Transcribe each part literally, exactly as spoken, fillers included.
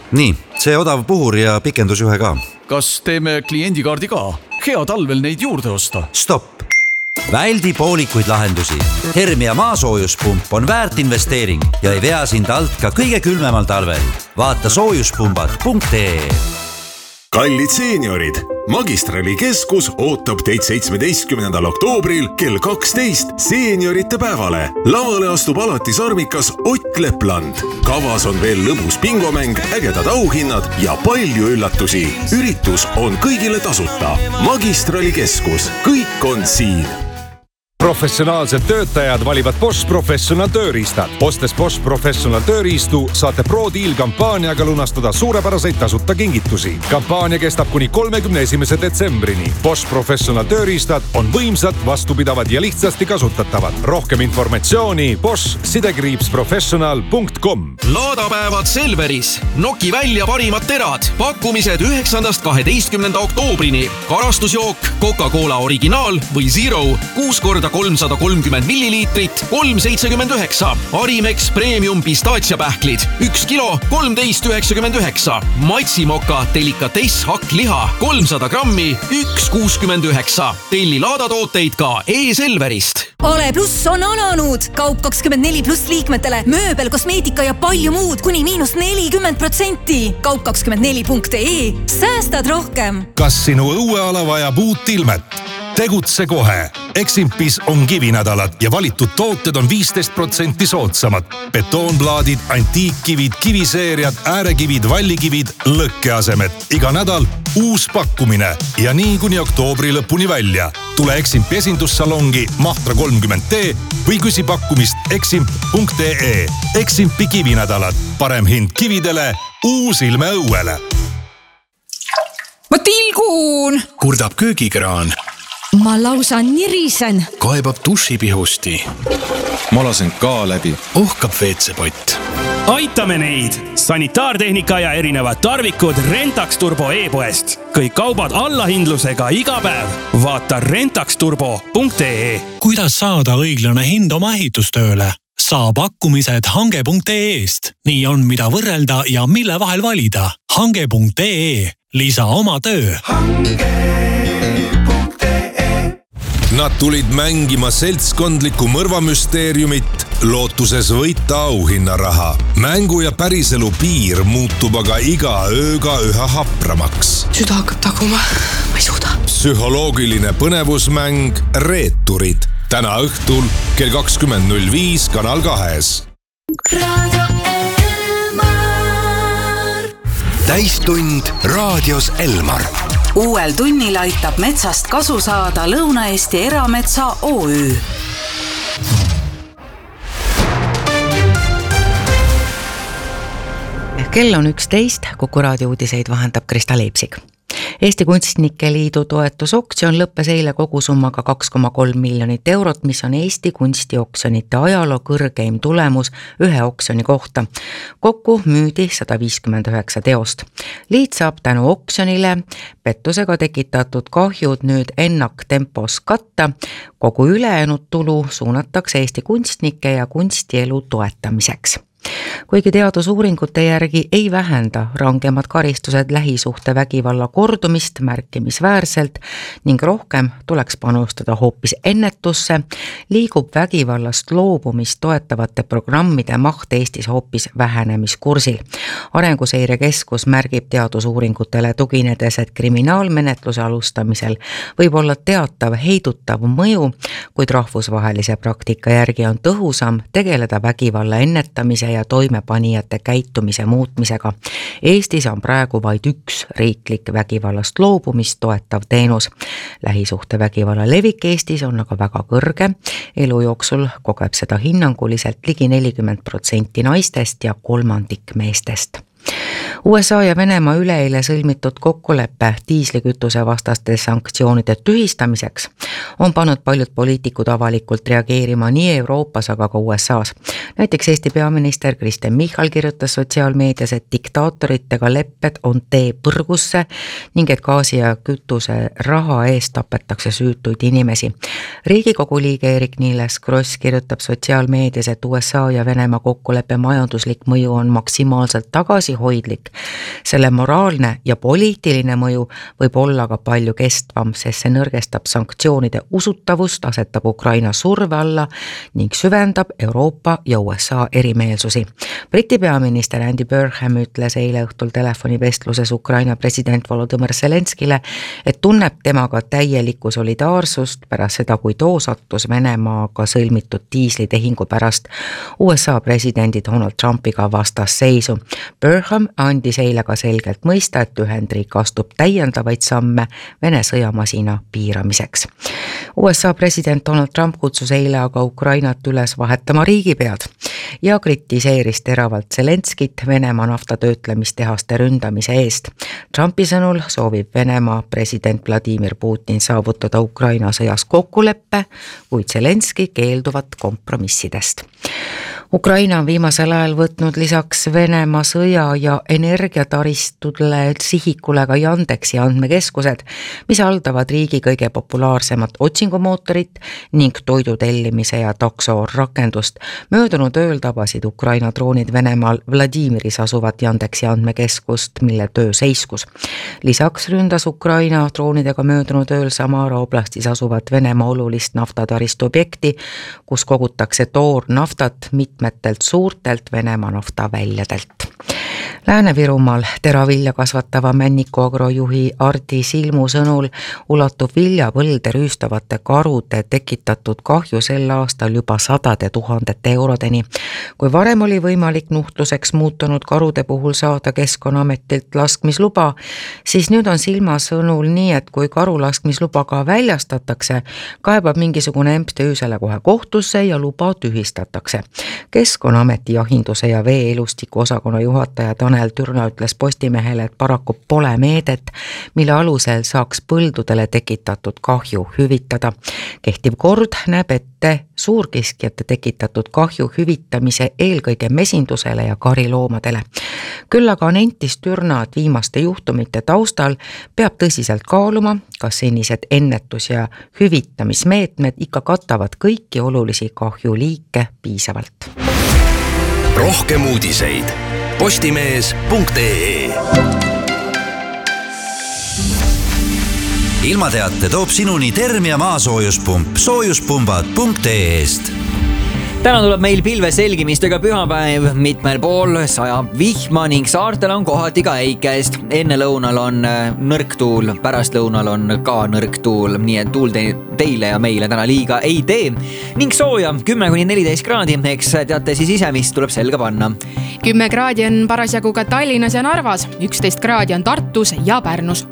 nii, see odav puhur ja pikendusjuhe ka. Kas teeme kliendikaardi ka? Hea talvel neid juurde osta. Stopp! Väldi poolikuid lahendusi. Hermia maasoojuspump on väärt investeering ja ei vea sind alt ka kõige külmemal talvel. Vaata soojuspumbad punkt ee. Kallid seeniorid, Magistrali keskus ootab teid seitsmeteistkümnendal oktoobril kell kaksteist seeniorite päevale. Lavale astub alati sarmikas Ott Lepland. Kavas on veel lõbus bingomäng, ägedad auhinnad ja palju üllatusi. Üritus on kõigile tasuta. Magistrali keskus, kõik on siin. Professionaalsed töötajad valivad Bosch Professional tööriistad. Ostes Bosch Professional tööriistu saate Pro-Deal kampaaniaga lunastada suurepäraseid tasuta kingitusi. Kampaania kestab kuni kolmekümne esimese detsembrini. Bosch Professional tööriistad on võimsad, vastupidavad ja lihtsasti kasutatavad. Rohkem informatsiooni bosch sidekriips professional punkt com. Laadapäevad Selveris. Noki välja parimad terad. Pakkumised üheksandast kaheteistkümnenda oktoobrini. Karastusjook, Coca-Cola originaal või Zero, kuus korda kolmsada kolmkümmend milliliitrit, kolm seitsekümmend üheksa. Arimex Premium pistaatsiapähklid, üks kilo, kolmteist üheksakümmend üheksa. Matsimoka delikatess hakkliha, kolmsada grammi, üks kuuskümmend üheksa. Telli laadatooteid ka e-Selverist. Ale Plus on alanud! Kaup kakskümmend neli pluss liikmetele, mööbel, kosmeetika ja palju muud, kuni miinus nelikümmend protsenti. Kaup kakskümmend neli punkt ee. Säästad rohkem! Kas sinu õueala vajab uut ilmet? Tegutse kohe. Eximpis on kivinädalad ja valitud tooted on viisteist protsenti soodsamad. Betoonplaadid, antiikkivid, kiviseeriad, äärekivid, vallikivid, lõkkeasemed. Iga nädal uus pakkumine ja nii kuni oktoobri lõpuni välja. Tule Eximpi esindussalongi Mahtra kolmkümmend D või küsi pakkumist eximp punkt ee. Eximpi kivinädalad. Parem hind kividele, uus ilme õuele. Ma tilgun! Kurdab köögikraan. Ma lausa nirisen. Kaebab dušipihusti. Ma lasen ka läbi. Ohkab veetsepott. Aitame neid! Sanitaartehnika ja erinevad tarvikud Rentax Turbo e-poest. Kõik kaubad allahindlusega iga päev. Vaata rentax turbo punkt ee. Kuidas saada õiglane hind oma ehitustööle? Saa pakkumised hange punkt ee-st. Nii on mida võrrelda ja mille vahel valida. hange punkt ee. Lisa oma töö. Nad tulid mängima seltskondlikku mõrvamüsteeriumit, lootuses võita auhinnaraha. Mängu ja päriselu piir muutub aga iga ööga üha hapramaks. Süda hakkab taguma, ma ei suuda. Psühholoogiline põnevusmäng Reeturid. Täna õhtul kell kakskümmend null viis Kanal kahes. Täistund raadios Elmar. Uuel tunnil aitab metsast kasu saada Lõuna-Eesti Erametsa O Ü. Kell on üksteist, Kuku raadio uudiseid vahendab Krista Leipsik. Eesti Kunstnike Liidu toetusoktsioon lõppes eile kogusummaga kaks koma kolm miljonit eurot, mis on Eesti kunstioksjonite ajaloo kõrgeim tulemus ühe oksjoni kohta. Kokku müüdi sada viiskümmend üheksa teost. Liit saab tänu oksjonile pettusega tekitatud kahjud nüüd ennaktempos katta. Kogu ülejäänud tulu suunatakse Eesti kunstnike ja kunstielu toetamiseks. Kuigi teadusuuringute järgi ei vähenda rangemad karistused lähisuhte vägivalla kordumist märkimisväärselt ning rohkem tuleks panustada hoopis ennetusse, liigub vägivallast loobumist toetavate programmide maht Eestis hoopis vähenemiskursil. Arenguseire Keskus märgib teadusuuringutele tuginedes, et kriminaalmenetluse alustamisel võib olla teatav heidutav mõju, kuid rahvusvahelise praktika järgi on tõhusam tegeleda vägivalla ennetamise ja toimepanijate käitumise muutmisega. Eestis on praegu vaid üks riiklik vägivallast loobumist toetav teenus. Lähisuhte vägivalla levik Eestis on aga väga kõrge. Elu jooksul kogeb seda hinnanguliselt ligi nelikümmend protsenti naistest ja kolmandik meestest. U S A ja Venemaa üleeile sõlmitud kokkuleppe diislikütuse vastaste sanktsioonide tühistamiseks on pannud paljud poliitikud avalikult reageerima nii Euroopas, aga ka U S A's. Näiteks Eesti peaminister Kristen Michal kirjutas sotsiaalmeedias, et diktaatoritega lepped on tee põrgusse ning et gaasi ja kütuse raha eest tapetakse süütuid inimesi. Riigikogu liige Eerik-Niiles Kross kirjutab sotsiaalmeedias, et U S A ja Venemaa kokkuleppe majanduslik mõju on maksimaalselt tagasihoidlik kahjulik. Selle moraalne ja poliitiline mõju võib olla ka palju kestvam, sest see nõrgestab sanktsioonide usutavust, asetab Ukraina surve alla ning süvendab Euroopa ja U S A erimeelsusi. Briti peaminister Andy Burnham ütles eile õhtul telefonivestluses Ukraina president Volodymyr Zelenskile, et tunneb temaga täielikku solidaarsust pärast seda, kui too sattus Venemaaga sõlmitud diislitehingu pärast U S A presidendi Donald Trumpiga vastasseisu. Burnham andis eile ka selgelt mõista, et Ühendriik astub täiendavaid samme Vene sõjamasina piiramiseks. U S A president Donald Trump kutsus eile aga Ukrainat üles vahetama riigipead ja kritiseeris teravalt Zelenskit Venemaa naftatöötlemistehaste ründamise eest. Trumpi sõnul soovib Venemaa president Vladimir Putin saavutada Ukraina sõjas kokkuleppe, kuid Zelenski keelduvat kompromissidest. Ukraina on viimasel ajal võtnud lisaks Venemaa sõja ja energiataristule sihikule ka Yandeksi andmekeskused, mis haldavad riigi kõige populaarsemat otsingumootorit ning toidu tellimise ja takso rakendust. Möödunud ööl tabasid Ukraina droonid Venemaal Vladimiris asuvat Yandeksi andmekeskust, mille töö seiskus. Lisaks ründas Ukraina droonidega möödunud ööl Samara oblastis asuvat Venemaa olulist naftataristu objekti, kus kogutakse toornaftat mitmetelt suurtelt Venemaa naftaväljadelt. Lääne-Virumaal teravilja kasvatava Männiku agrojuhi Ardi Silmu sõnul ulatub viljapõlde rüüstavate karude tekitatud kahju sel aastal juba sadade tuhandete eurodeni. Kui varem oli võimalik nuhtluseks muutunud karude puhul saada Keskkonnaametilt laskmisluba, siis nüüd on Silma sõnul nii, et kui karu laskmisluba ka väljastatakse, kaebab mingisugune M T Ü selle kohe kohtusse ja luba tühistatakse. Keskkonnaameti jahinduse ja vee-elustiku osakonna juhataja Tanel Türna ütles Postimehele, et paraku pole meedet, mille alusel saaks põldudele tekitatud kahju hüvitada. Kehtiv kord näeb ette suurkiskjate tekitatud kahju hüvitamise eelkõige mesindusele ja kariloomadele. Küll aga nentis Türna, et viimaste juhtumite taustal peab tõsiselt kaaluma, kas senised ennetus- ja hüvitamismeetmed ikka katavad kõiki olulisi kahjuliike piisavalt. Rohkem uudiseid postimees punkt ee. Ilmateate toob sinuni Termia maasoojuspump soojuspumbad punkt ee-st. Täna tuleb meil pilve selgimistega pühapäev, mitmel pool sajab vihma ning saartel on kohati ka äikest. Enne lõunal on nõrk tuul, pärast lõunal on ka nõrk tuul, nii et tuul teile ja meile täna liiga ei tee. Ning sooja kümme kuni neliteist kraadi, eks teate siis ise, mis tuleb selga panna. kümme kraadi on parasjagu ka Tallinnas ja Narvas, üksteist kraadi on Tartus ja Pärnus.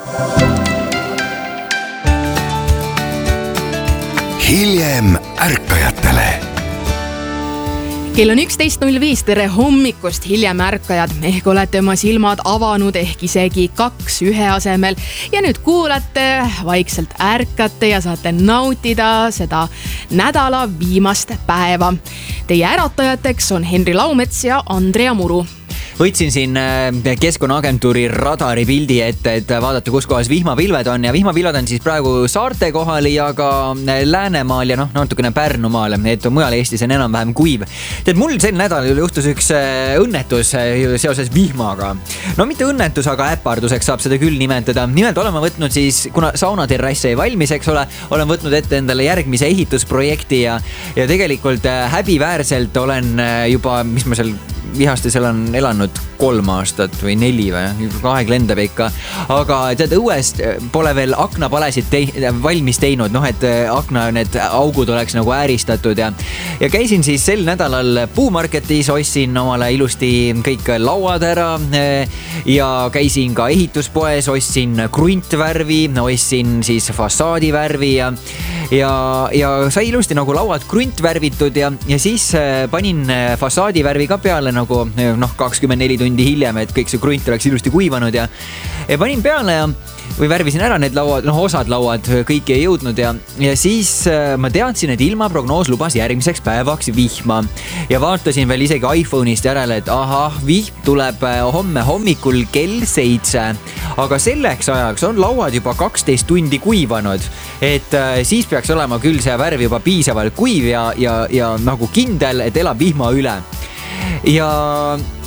Hiljem ärkajatele. Kell on üksteist null viis, tere hommikust, hiljem ärkajad. Ehk olete oma silmad avanud ehk isegi kaks ühe asemel. Ja nüüd kuulate, vaikselt ärkate ja saate nautida seda nädala viimast päeva. Teie äratajateks on Henri Laumets ja Andrea Muru. Võtsin siin Keskkonnaagentuuri radari pildi ette, et vaadata, kus kohas vihmapilved on. Ja vihmapilved on siis praegu saarte kohal ja ka Läänemaal ja noh, natukene Pärnumaal, et mujal Eestis on enam-vähem kuiv. Tead, mul sel nädalal juhtus üks õnnetus seoses vihmaga. No mitte õnnetus, aga äparduseks saab seda küll nimetada. Nimelt olen ma võtnud siis, kuna saunaterrass ei valmis, eks ole, olen võtnud ette endale järgmise ehitusprojekti ja, ja tegelikult häbiväärselt olen juba, mis ma seal vihastes olen elanud kolm aastat või neli või, aeg lendab ikka. Aga tead, õuest pole veel aknapalesid te- valmis teinud, noh, et akna need augud oleks nagu ääristatud ja, ja käisin siis sel nädalal puumarketis, ostsin omale ilusti kõik lauad ära ja käisin ka ehituspoes, ostsin kruntvärvi, ostsin siis fassaadivärvi ja, ja, ja sai ilusti nagu lauad kruntvärvitud ja, ja siis panin fassaadivärvi ka peale nagu noh, kakskümmend neli tundi hiljem, et kõik see krunt oleks ilusti kuivanud ja, ja panin peale ja või värvisin ära need lauad, noh osad lauad kõiki ei jõudnud ja, ja siis ma teadsin, et ilmaprognoos lubas järgmiseks päevaks vihma ja vaatasin veel isegi iPhone'ist järele, et ahah, vihm tuleb homme hommikul kell seitse, aga selleks ajaks on lauad juba kaksteist tundi kuivanud, et siis peaks olema küll see värv juba piisavalt kuiv ja, ja, ja nagu kindel, et elab vihma üle. Ja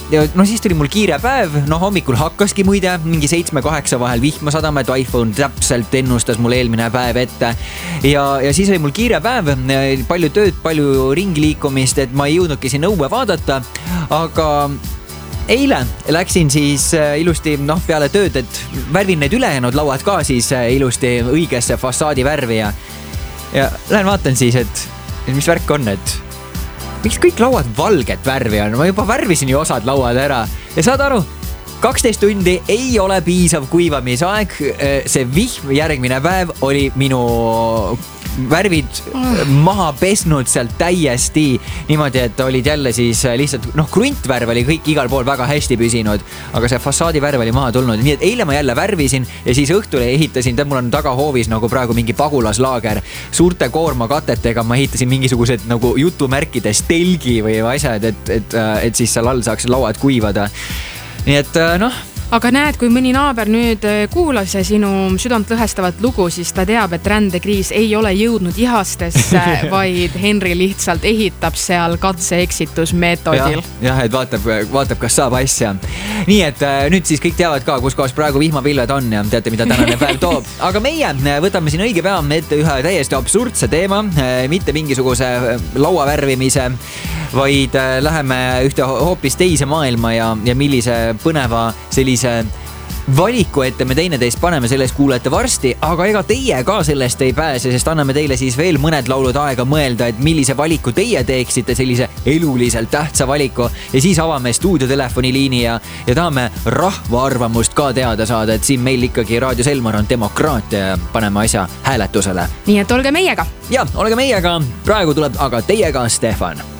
ja no siis tuli mul kiire päev, no hommikul hakkaski muide mingi seitsme-kaheksa vahel vihma sadama, et iPhone täpselt ennustas mul eelmine päev ette. Ja, ja siis oli mul kiire päev, palju tööd, palju ringi liikumist, et ma ei jõudnudki siin õue vaadata, aga eile läksin siis ilusti noh, peale tööd, et värvin need ülejäänud lauad ka siis ilusti õigesse fassaadi värvi ja, ja lähen vaatan siis, et, et mis värk on, et miks kõik lauad valget värvi on, ma juba värvisin ju osad lauad ära ja saad aru, kaksteist tundi ei ole piisav kuivamisaeg, see vihm järgmine päev oli minu värvid maha pesnud sealt täiesti niimoodi, et olid jälle siis lihtsalt, noh, kruntvärv oli kõik igal pool väga hästi püsinud, aga see fassaadi värv oli maha tulnud, nii et eile ma jälle värvisin ja siis õhtul ehitasin, tead, mul on tagahoovis nagu praegu mingi pagulaslaager, suurte koormakatetega ma ehitasin mingisugused nagu jutumärkides telgi või asjad, et, et, et siis seal all saaks lauad kuivada. Nii et noh, aga näed, kui mõni naaber nüüd kuulas sinu südant lõhestavat lugu, siis ta teab, et rändekriis ei ole jõudnud ihastesse, vaid Henri lihtsalt ehitab seal katse-eksitusmeetodil. Jah, jah, et vaatab, vaatab, kas saab asja. Nii et nüüd siis kõik teavad ka, kus kohas praegu vihmapilved on ja teate, mida tänane päev toob. Aga meie võtame siin õige pea ette ühe täiesti absurdse teema, mitte mingisuguse lauavärvimise, vaid läheme ühte hoopis teise maailma ja, ja millise põneva sellise valiku ette me teineteist paneme, sellest kuulete varsti, aga ega teie ka sellest ei pääse, sest anname teile siis veel mõned laulud aega mõelda, et millise valiku teie teeksite, sellise eluliselt tähtsa valiku ja siis avame stuudiotelefoni ja, ja tahame rahva arvamust ka teada saada, et siin meil ikkagi Raadios Elmar on demokraatia ja paneme asja hääletusele. Nii et olge meiega. Ja, olge meiega, praegu tuleb aga teiega Stefan.